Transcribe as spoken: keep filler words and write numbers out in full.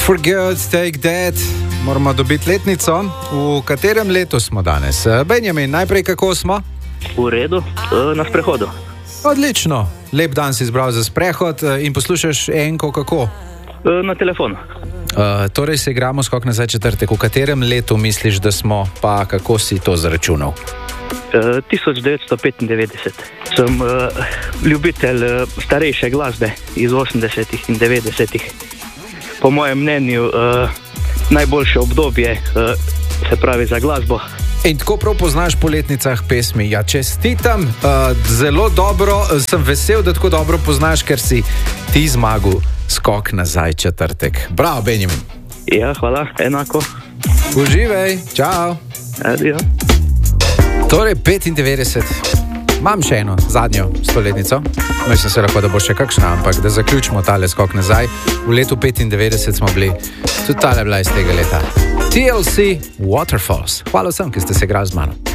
For good, take that. Moramo dobiti letnico. V katerem letu smo danes? Benjamin, najprej kako smo? V redu, na sprehodu. Odlično. Lep dan si izbral za sprehod in poslušaš enko kako? Na telefonu. Uh, torej se igramo skok nazaj četrtek. V katerem letu misliš, da smo, pa kako si to zaračunal? Uh, tisoč devetsto petindevetdeset. Sem uh, ljubitelj uh, starejše glasbe iz osemdesetih in devetdesetih. Po mojem mnenju uh, najboljše obdobje, uh, se pravi za glasbo. In tako prav poznaš po letnicah pesmi. Ja, čestitam, uh, zelo dobro, sem vesel, da tako dobro poznaš, ker si ti zmagal skok nazaj četrtek. Bravo, Benjamin. Ja, hvala, enako. Uživaj, čau. Adijo. Torej, petindevetdeset. Imam še eno, zadnjo stoletnico. Mislim se lahko, da bo še kakšna, ampak da zaključimo tale skok nazaj. V letu petindevetdeset smo bili, tudi tale bila iz tega leta. T L C Waterfalls. Hvala vsem, ki ste se igrali z mano.